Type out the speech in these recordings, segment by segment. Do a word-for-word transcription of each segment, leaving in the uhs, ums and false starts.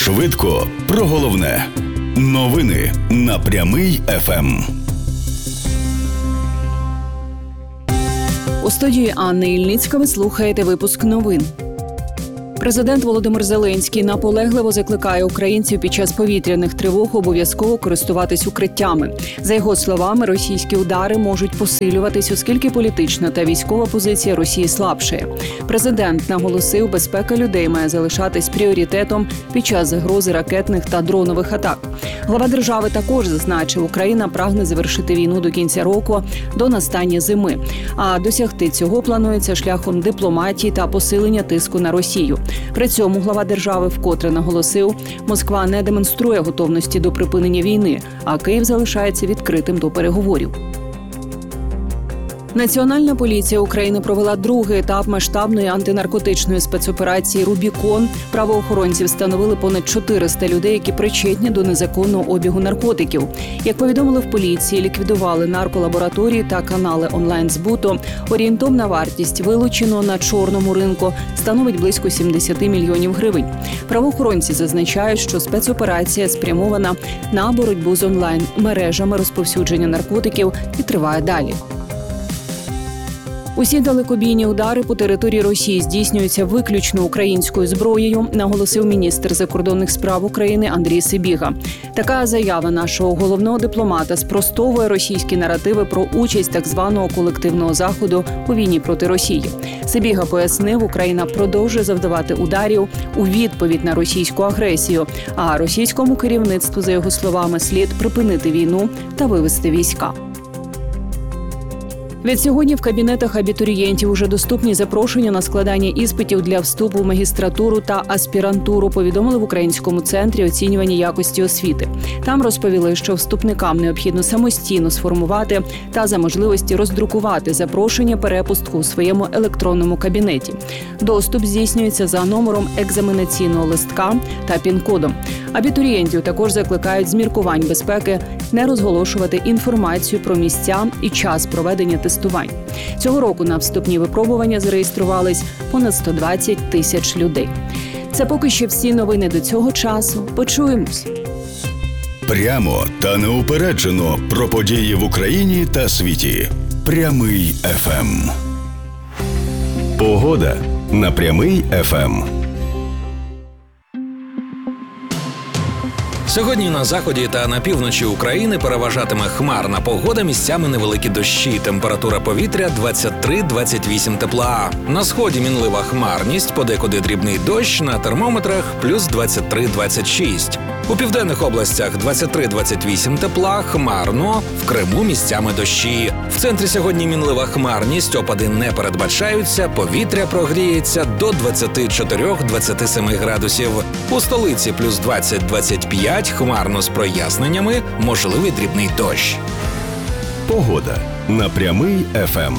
Швидко про головне. Новини на Прямий еф ем. У студії Анни Ільницька ви слухаєте випуск новин. Президент Володимир Зеленський наполегливо закликає українців під час повітряних тривог обов'язково користуватись укриттями. За його словами, російські удари можуть посилюватись, оскільки політична та військова позиція Росії слабшає. Президент наголосив, безпека людей має залишатись пріоритетом під час загрози ракетних та дронових атак. Глава держави також зазначив, Україна прагне завершити війну до кінця року, до настання зими. А досягти цього планується шляхом дипломатії та посилення тиску на Росію. При цьому глава держави вкотре наголосив, Москва не демонструє готовності до припинення війни, а Київ залишається відкритим до переговорів. Національна поліція України провела другий етап масштабної антинаркотичної спецоперації «Рубікон». Правоохоронці встановили понад чотириста людей, які причетні до незаконного обігу наркотиків. Як повідомили в поліції, ліквідували нарколабораторії та канали онлайн-збуту. Орієнтовна вартість вилученого на чорному ринку становить близько сімдесят мільйонів гривень. Правоохоронці зазначають, що спецоперація спрямована на боротьбу з онлайн-мережами розповсюдження наркотиків і триває далі. Усі далекобійні удари по території Росії здійснюються виключно українською зброєю, наголосив міністр закордонних справ України Андрій Сибіга. Така заява нашого головного дипломата спростовує російські наративи про участь так званого колективного заходу у війні проти Росії. Сибіга пояснив, Україна продовжує завдавати ударів у відповідь на російську агресію, а російському керівництву, за його словами, слід припинити війну та вивести війська. Від сьогодні в кабінетах абітурієнтів уже доступні запрошення на складання іспитів для вступу в магістратуру та аспірантуру, повідомили в Українському центрі оцінювання якості освіти. Там розповіли, що вступникам необхідно самостійно сформувати та за можливості роздрукувати запрошення перепустку у своєму електронному кабінеті. Доступ здійснюється за номером екзаменаційного листка та пін-кодом. Абітурієнтів також закликають з міркувань безпеки не розголошувати інформацію про місця і час проведення тестувань. Цього року на вступні випробування зареєструвались понад сто двадцять тисяч людей. Це поки що всі новини до цього часу. Почуємось. Прямо та неупереджено про події в Україні та світі. Прямий еф ем. Погода на Прямий еф ем. Сьогодні на заході та на півночі України переважатиме хмарна погода, місцями невеликі дощі. Температура повітря двадцять три - двадцять вісім тепла. На сході мінлива хмарність, подекуди дрібний дощ, на термометрах плюс двадцять три - двадцять шість. У південних областях двадцять три - двадцять вісім тепла, хмарно, в Криму місцями дощі. В центрі сьогодні мінлива хмарність, опади не передбачаються, повітря прогріється до двадцять чотири - двадцять сім градусів. У столиці плюс двадцять - двадцять п'ять, хмарно з проясненнями, можливий дрібний дощ. Погода на Прямий еф ем.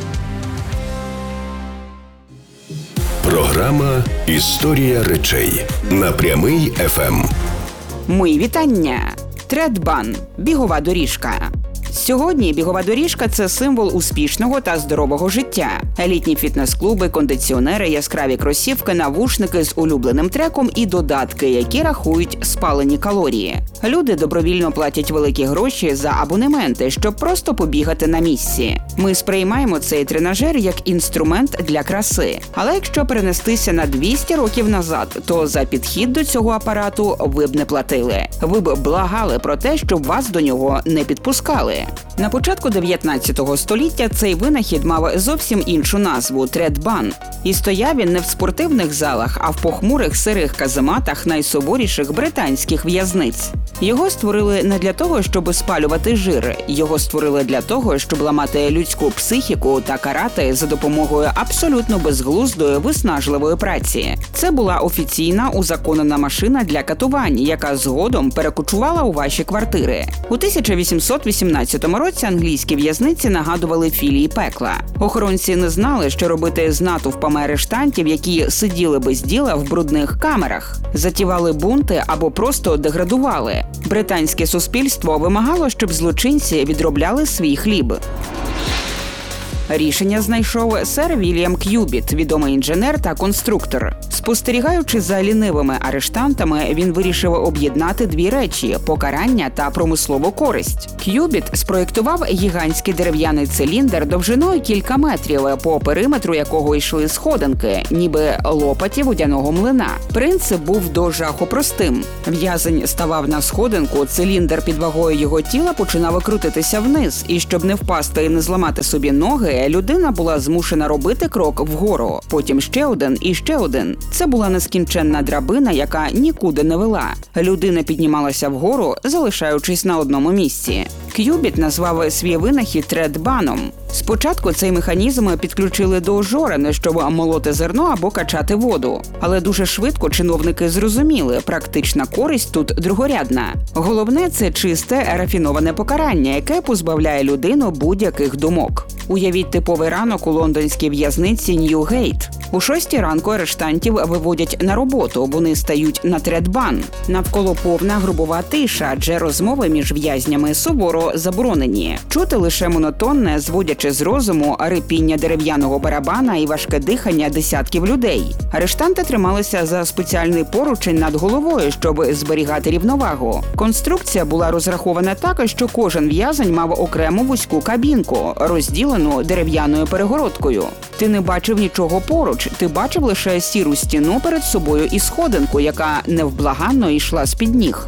Програма «Історія речей» на Прямий еф ем. Мої вітання! Тредбан – бігова доріжка. Сьогодні бігова доріжка – це символ успішного та здорового життя. Елітні фітнес-клуби, кондиціонери, яскраві кросівки, навушники з улюбленим треком і додатки, які рахують спалені калорії. Люди добровільно платять великі гроші за абонементи, щоб просто побігати на місці. Ми сприймаємо цей тренажер як інструмент для краси. Але якщо перенестися на двісті років назад, то за підхід до цього апарату ви б не платили. Ви б благали про те, щоб вас до нього не підпускали. На початку дев'ятнадцятого століття цей винахід мав зовсім іншу назву – тредбан. І стояв він не в спортивних залах, а в похмурих сирих казематах найсуворіших британських в'язниць. Його створили не для того, щоб спалювати жир. Його створили для того, щоб ламати людську психіку та карати за допомогою абсолютно безглуздої, виснажливої праці. Це була офіційна узаконена машина для катувань, яка згодом перекочувала у ваші квартири. У тисяча вісімсот вісімнадцятому році англійські в'язниці нагадували філії пекла. Охоронці не знали, що робити з натовпами арештантів, які сиділи без діла в брудних камерах. Затівали бунти або просто деградували. Британське суспільство вимагало, щоб злочинці відробляли свій хліб. Рішення знайшов сер Вільям К'юбіт, відомий інженер та конструктор. З Спостерігаючи за лінивими арештантами, він вирішив об'єднати дві речі – покарання та промислову користь. К'юбіт спроєктував гігантський дерев'яний циліндр довжиною кілька метрів, по периметру якого йшли сходинки, ніби лопаті водяного млина. Принцип був до жаху простим. В'язень ставав на сходинку, циліндр під вагою його тіла починав крутитися вниз, і щоб не впасти і не зламати собі ноги, людина була змушена робити крок вгору, потім ще один і ще один. Це була нескінченна драбина, яка нікуди не вела. Людина піднімалася вгору, залишаючись на одному місці. К'юбіт назвав свій винахід тредбаном. Спочатку цей механізм підключили до жорен, щоб молоти зерно або качати воду. Але дуже швидко чиновники зрозуміли, практична користь тут другорядна. Головне – це чисте, рафіноване покарання, яке позбавляє людину будь-яких думок. Уявіть типовий ранок у лондонській в'язниці Ньюгейт. У шостій ранку арештантів виводять на роботу, вони стають на тредбан. Навколо повна грубова тиша, адже розмови між в'язнями суворо заборонені. Чути лише монотонне, зводячи з розуму, рипіння дерев'яного барабана і важке дихання десятків людей. Арештанти трималися за спеціальний поручень над головою, щоб зберігати рівновагу. Конструкція була розрахована так, що кожен в'язень мав окрему вузьку кабінку, розділену дерев'яною перегородкою. Ти не бачив нічого поруч, ти бачив лише сіру стіну перед собою і сходинку, яка невблаганно йшла з-під ніг.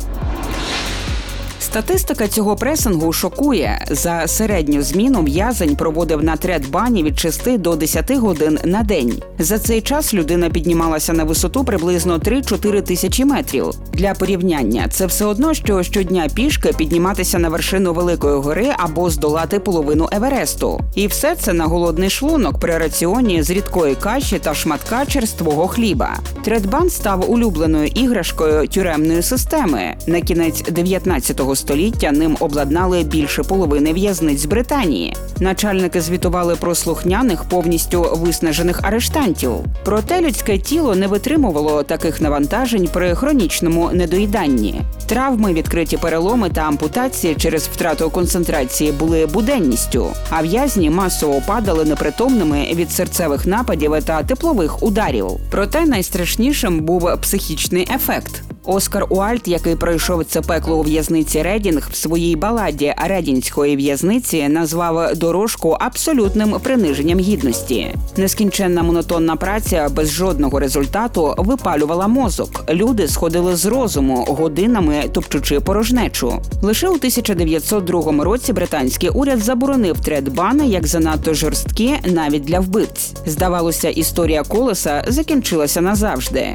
Статистика цього пресингу шокує. За середню зміну в'язень проводив на тредбані від шести до десяти годин на день. За цей час людина піднімалася на висоту приблизно три-чотири тисячі метрів. Для порівняння, це все одно, що щодня пішки підніматися на вершину Великої гори або здолати половину Евересту. І все це на голодний шлунок при раціоні з рідкої каші та шматка черствого хліба. Тредбан став улюбленою іграшкою тюремної системи. На кінець дев'ятнадцятого століття ним обладнали більше половини в'язниць Британії. Начальники звітували про слухняних, повністю виснажених арештантів. Проте людське тіло не витримувало таких навантажень при хронічному недоїданні. Травми, відкриті переломи та ампутації через втрату концентрації були буденністю, а в'язні масово падали непритомними від серцевих нападів та теплових ударів. Проте найстрашнішим був психічний ефект. Оскар Уальд, який пройшов це пекло у в'язниці Редінг, в своїй баладі «Редінської в'язниці» назвав дорожку абсолютним приниженням гідності. Нескінченна монотонна праця без жодного результату випалювала мозок. Люди сходили з розуму, годинами топчучи порожнечу. Лише у тисяча дев'ятсот другому році британський уряд заборонив тредбани як занадто жорсткі навіть для вбивць. Здавалося, історія колеса закінчилася назавжди.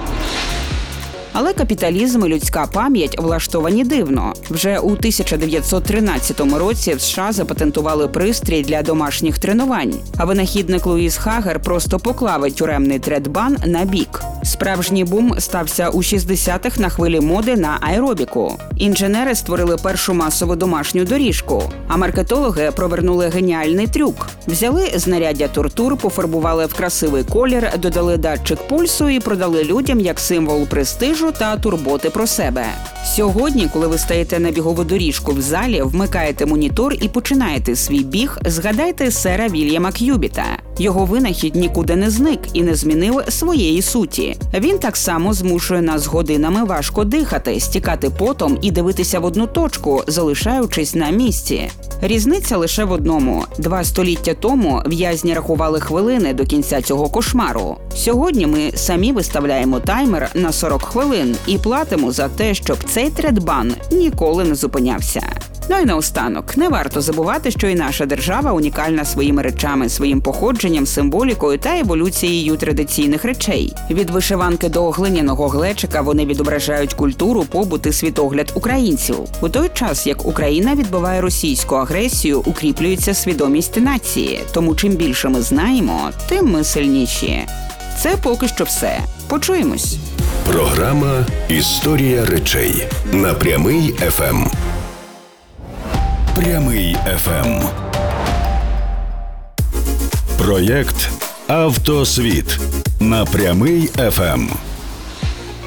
Але капіталізм і людська пам'ять влаштовані дивно. Вже у тисяча дев'ятсот тринадцятому році в США запатентували пристрій для домашніх тренувань, а винахідник Луїс Хагер просто поклав тюремний тредбан на бік. Справжній бум стався у шістдесятих на хвилі моди на аеробіку. Інженери створили першу масову домашню доріжку, а маркетологи провернули геніальний трюк. Взяли знаряддя тортур, пофарбували в красивий колір, додали датчик пульсу і продали людям як символ престижу та турботи про себе. Сьогодні, коли ви стаєте на бігову доріжку в залі, вмикаєте монітор і починаєте свій біг, згадайте сера Вільяма К'юбіта. Його винахід нікуди не зник і не змінив своєї суті. Він так само змушує нас годинами важко дихати, стікати потом і дивитися в одну точку, залишаючись на місці. Різниця лише в одному. Два століття тому в'язні рахували хвилини до кінця цього кошмару. Сьогодні ми самі виставляємо таймер на сорок хвилин і платимо за те, щоб цей тредбан ніколи не зупинявся. Ну і наостанок, не варто забувати, що і наша держава унікальна своїми речами, своїм походженням, символікою та еволюцією традиційних речей. Від вишиванки до глиняного глечика вони відображають культуру, побут і світогляд українців. У той час, як Україна відбиває російську агресію, укріплюється свідомість нації. Тому чим більше ми знаємо, тим ми сильніші. Це поки що все. Почуємось. Програма «Історія речей» на Прямий еф ем. Прямий еф ем. Проєкт «Автосвіт» на Прямий еф ем.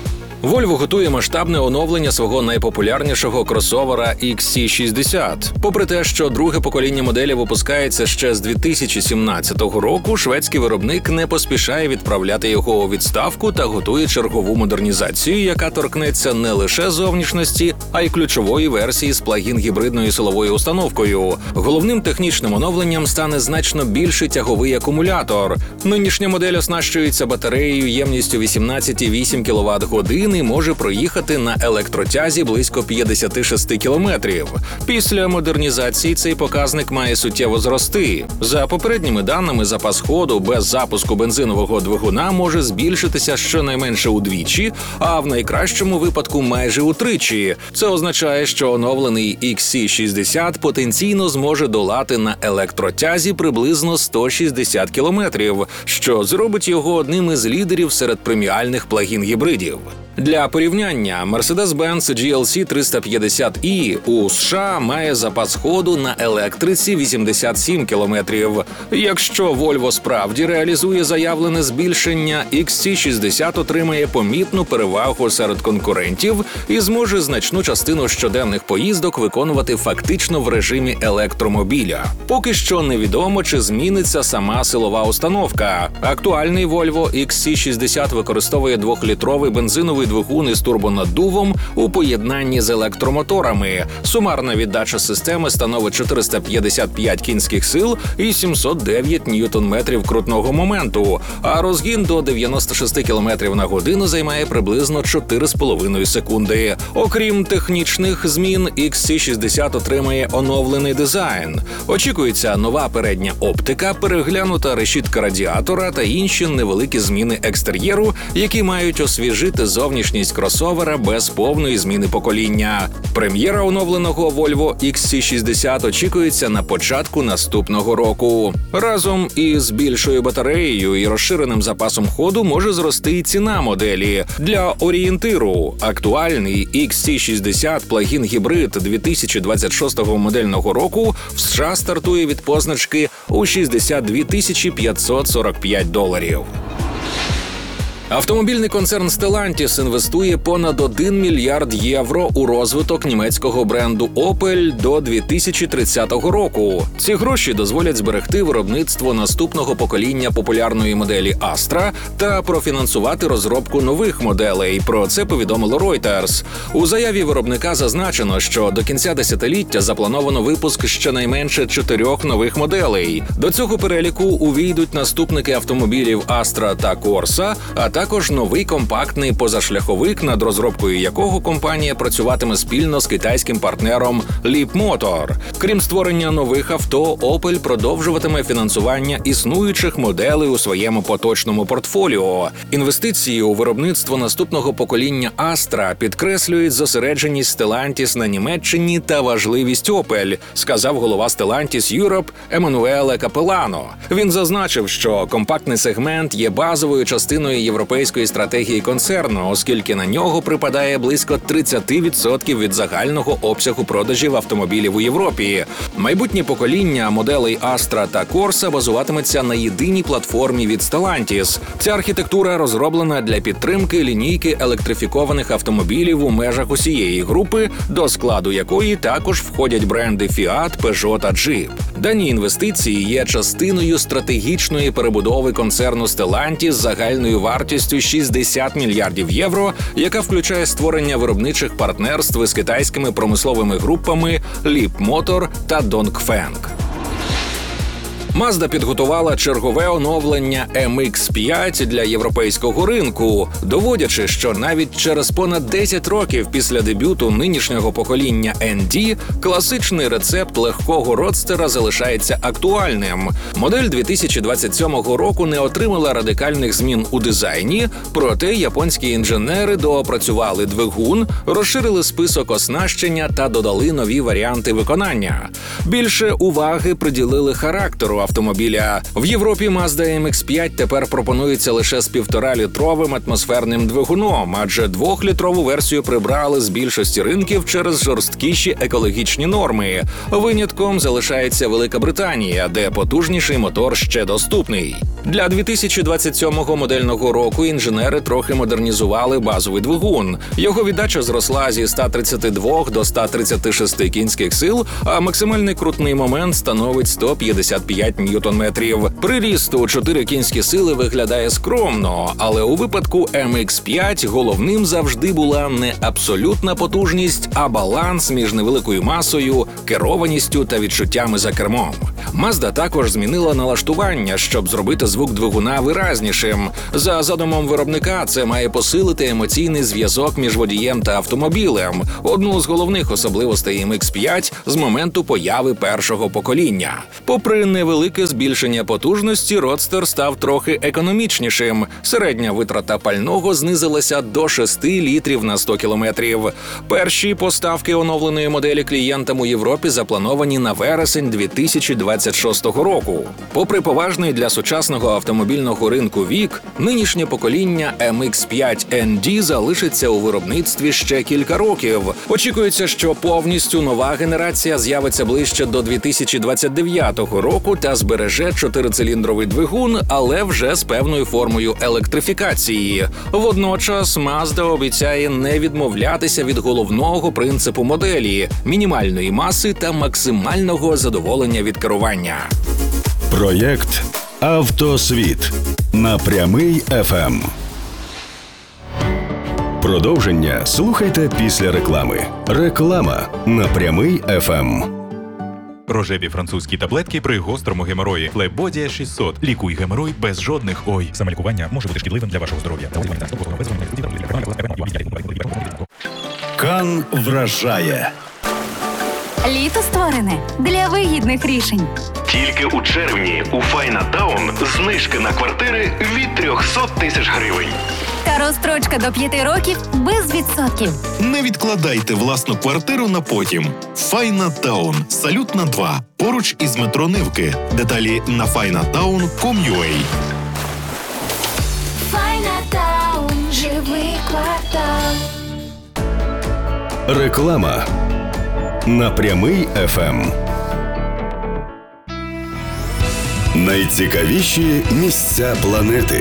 Volvo готує масштабне оновлення свого найпопулярнішого кросовера ікс сі шістдесят. Попри те, що друге покоління моделі випускається ще з дві тисячі сімнадцятого року, шведський виробник не поспішає відправляти його у відставку та готує чергову модернізацію, яка торкнеться не лише зовнішності, а й ключової версії з плагін-гібридною силовою установкою. Головним технічним оновленням стане значно більший тяговий акумулятор. Нинішня модель оснащується батареєю ємністю вісімнадцять цілих вісім десятих кіловат-годин і може проїхати на електротязі близько п'ятдесят шість кілометрів. Після модернізації цей показник має суттєво зрости. За попередніми даними, запас ходу без запуску бензинового двигуна може збільшитися щонайменше удвічі, а в найкращому випадку майже утричі. Це означає, що оновлений ікс сі шістдесят потенційно зможе долати на електротязі приблизно сто шістдесят кілометрів, що зробить його одним із лідерів серед преміальних плагін-гібридів. Для порівняння, Mercedes-Benz джі ел сі триста п'ятдесят і у США має запас ходу на електриці вісімдесят сім кілометрів. Якщо Volvo справді реалізує заявлене збільшення, ікс сі шістдесят отримає помітну перевагу серед конкурентів і зможе значну частину щоденних поїздок виконувати фактично в режимі електромобіля. Поки що невідомо, чи зміниться сама силова установка. Актуальний Volvo ікс сі шістдесят використовує двохлітровий бензиновий двигун із турбонаддувом у поєднанні з електромоторами. Сумарна віддача системи становить чотириста п'ятдесят п'ять кінських сил і сімсот дев'ять ньютон-метрів крутного моменту, а розгін до дев'яносто шість кілометрів на годину займає приблизно чотири з половиною секунди. Окрім технічних змін, ікс сі шістдесят отримає оновлений дизайн. Очікується нова передня оптика, переглянута решітка радіатора та інші невеликі зміни екстер'єру, які мають освіжити зовнішність кросовера без повної зміни покоління. Прем'єра оновленого Volvo ікс сі шістдесят очікується на початку наступного року. Разом із більшою батареєю і розширеним запасом ходу може зрости і ціна моделі. Для орієнтиру, актуальний ікс сі шістдесят плагін-гібрид дві тисячі двадцять шостого модельного року в США стартує від позначки у шістдесят дві тисячі п'ятсот сорок п'ять доларів. Автомобільний концерн Stellantis інвестує понад один мільярд євро у розвиток німецького бренду Opel до дві тисячі тридцятого року. Ці гроші дозволять зберегти виробництво наступного покоління популярної моделі Astra та профінансувати розробку нових моделей. Про це повідомило Reuters. У заяві виробника зазначено, що до кінця десятиліття заплановано випуск щонайменше чотирьох нових моделей. До цього переліку увійдуть наступники автомобілів Astra та Corsa, а також новий компактний позашляховик, над розробкою якого компанія працюватиме спільно з китайським партнером Leapmotor. Крім створення нових авто, Opel продовжуватиме фінансування існуючих моделей у своєму поточному портфоліо. Інвестиції у виробництво наступного покоління Astra підкреслюють зосередженість Stellantis на Німеччині та важливість Opel, сказав голова Stellantis Europe Еммануеле Капелано. Він зазначив, що компактний сегмент є базовою частиною європейського європейської стратегії концерну, оскільки на нього припадає близько тридцять відсотків від загального обсягу продажів автомобілів у Європі. Майбутнє покоління моделей Astra та Corsa базуватиметься на єдиній платформі від Stellantis. Ця архітектура розроблена для підтримки лінійки електрифікованих автомобілів у межах усієї групи, до складу якої також входять бренди Fiat, Peugeot та Jeep. Дані інвестиції є частиною стратегічної перебудови концерну Stellantis з загальною вартістю шістдесят мільярдів євро, яка включає створення виробничих партнерств із китайськими промисловими групами Leapmotor та Dongfeng. Mazda підготувала чергове оновлення ем ікс п'ять для європейського ринку, доводячи, що навіть через понад десять років після дебюту нинішнього покоління ен ді класичний рецепт легкого родстера залишається актуальним. Модель дві тисячі двадцять сьомого року не отримала радикальних змін у дизайні, проте японські інженери доопрацювали двигун, розширили список оснащення та додали нові варіанти виконання. Більше уваги приділили характеру автомобіля. В Європі Mazda ем ікс п'ять тепер пропонується лише з півторалітровим атмосферним двигуном, адже двохлітрову версію прибрали з більшості ринків через жорсткіші екологічні норми. Винятком залишається Велика Британія, де потужніший мотор ще доступний. Для дві тисячі двадцять сьомого модельного року інженери трохи модернізували базовий двигун. Його віддача зросла зі ста тридцяти двох до ста тридцяти шести кінських сил, а максимальний крутний момент становить сто п'ятдесят п'ять ньютон-метрів. Приріст у чотири кінські сили виглядає скромно, але у випадку ем ікс п'ять головним завжди була не абсолютна потужність, а баланс між невеликою масою, керованістю та відчуттями за кермом. Mazda також змінила налаштування, щоб зробити звук двигуна виразнішим. За задумом виробника, це має посилити емоційний зв'язок між водієм та автомобілем. Одну з головних особливостей ем ікс п'ять з моменту появи першого покоління. Попри невелике збільшення потужності, Roadster став трохи економічнішим. Середня витрата пального знизилася до шести літрів на сто кілометрів. Перші поставки оновленої моделі клієнтам у Європі заплановані на вересень дві тисячі двадцять шостого року. Попри поважний для сучасного автомобільного ринку вік, нинішнє покоління ем ікс п'ять ен ді залишиться у виробництві ще кілька років. Очікується, що повністю нова генерація з'явиться ближче до дві тисячі двадцять дев'ятого року та збереже чотирициліндровий двигун, але вже з певною формою електрифікації. Водночас Mazda обіцяє не відмовлятися від головного принципу моделі – мінімальної маси та максимального задоволення від керування. Проєкт «Автосвіт» на Прямий еф ем. Продовження слухайте після реклами. Реклама на Прямий еф ем. Рожеві французькі таблетки при гострому геморої. Флебодія шістсот. Лікуй геморой без жодних ой. Самолікування може бути шкідливим для вашого здоров'я. Кан вражає. Літо створене для вигідних рішень. Тільки у червні у Файнатаун знижки на квартири від трьохсот тисяч гривень. Та розстрочка до п'яти років без відсотків. Не відкладайте власну квартиру на потім. Файнатаун. Салютна два. Поруч із метро Нивки. Деталі на файнатаун крапка ком крапка ю а. Файнатаун. Живий квартал. Реклама на Прямий еф ем. Найцікавіші місця планети.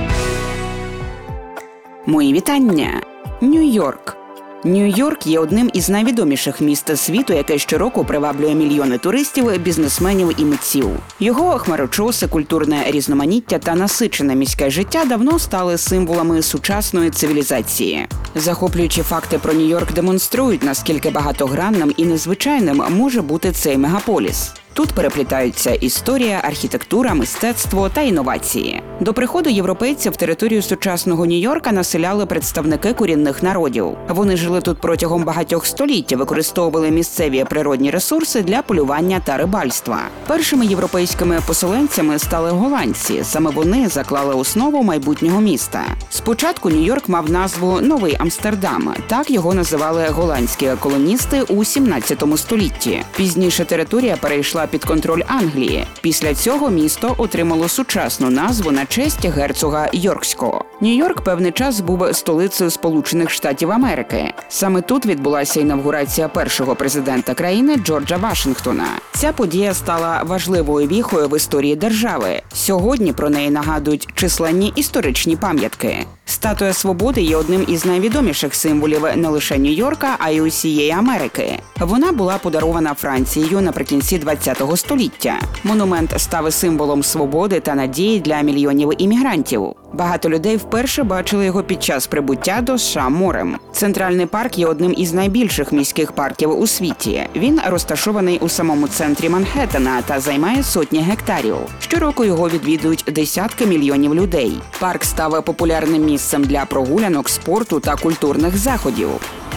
Мої вітання! Нью-Йорк. Нью-Йорк є одним із найвідоміших міст світу, яке щороку приваблює мільйони туристів, бізнесменів і митців. Його хмарочоси, культурне різноманіття та насичене міське життя давно стали символами сучасної цивілізації. Захоплюючі факти про Нью-Йорк демонструють, наскільки багатогранним і незвичайним може бути цей мегаполіс. Тут переплітаються історія, архітектура, мистецтво та інновації. До приходу європейців територію сучасного Нью-Йорка населяли представники корінних народів. Вони жили тут протягом багатьох століть, використовували місцеві природні ресурси для полювання та рибальства. Першими європейськими поселенцями стали голландці. Саме вони заклали основу майбутнього міста. Спочатку Нью-Йорк мав назву Новий Амстердам. Так його називали голландські колоністи у сімнадцятому столітті. Пізніше територія перейшла під контроль Англії. Після цього місто отримало сучасну назву на честь герцога Йоркського. Нью-Йорк певний час був столицею Сполучених Штатів Америки. Саме тут відбулася інавгурація першого президента країни Джорджа Вашингтона. Ця подія стала важливою віхою в історії держави. Сьогодні про неї нагадують численні історичні пам'ятки. Статуя Свободи є одним із найвідоміших символів не лише Нью-Йорка, а й усієї Америки. Вона була подарована Францією наприкінці ХХ століття. Монумент став символом свободи та надії для мільйонів іммігрантів. Багато людей вперше бачили його під час прибуття до США морем. Центральний парк є одним із найбільших міських парків у світі. Він розташований у самому центрі Манхеттена та займає сотні гектарів. Щороку його відвідують десятки мільйонів людей. Парк став популярним місцем для прогулянок, спорту та культурних заходів.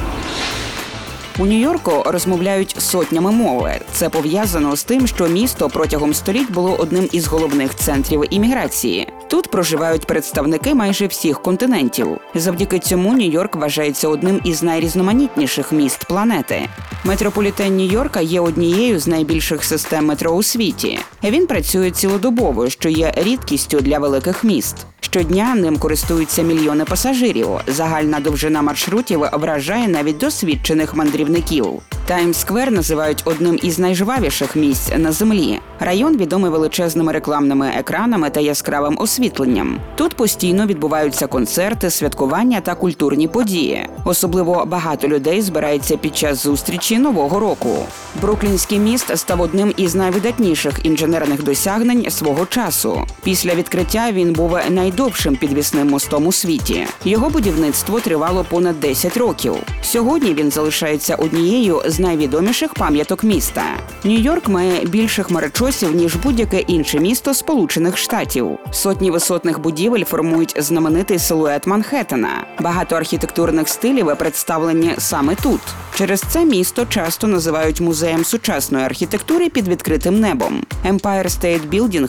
У Нью-Йорку розмовляють сотнями мови. Це пов'язано з тим, що місто протягом століть було одним із головних центрів імміграції. Тут проживають представники майже всіх континентів. Завдяки цьому Нью-Йорк вважається одним із найрізноманітніших міст планети. Метрополітен Нью-Йорка є однією з найбільших систем метро у світі. Він працює цілодобово, що є рідкістю для великих міст. Щодня ним користуються мільйони пасажирів. Загальна довжина маршрутів вражає навіть досвідчених мандрівників. Таймс-сквер називають одним із найжвавіших місць на землі. Район відомий величезними рекламними екранами та яскравим освітленням. Тут постійно відбуваються концерти, святкування та культурні події. Особливо багато людей збирається під час зустрічі Нового року. Бруклінський міст став одним із найвидатніших інженерних досягнень свого часу. Після відкриття він був найдовшим підвісним мостом у світі. Його будівництво тривало понад десять років. Сьогодні він залишається однією з найвідоміших пам'яток міста. Нью-Йорк має більше хмарочосів, ніж будь-яке інше місто Сполучених Штатів. Сотні висотних будівель формують знаменитий силует Манхеттена. Багато архітектурних стилів представлені саме тут. Через це місто часто називають музеєм сучасної архітектури під відкритим небом. Empire State Building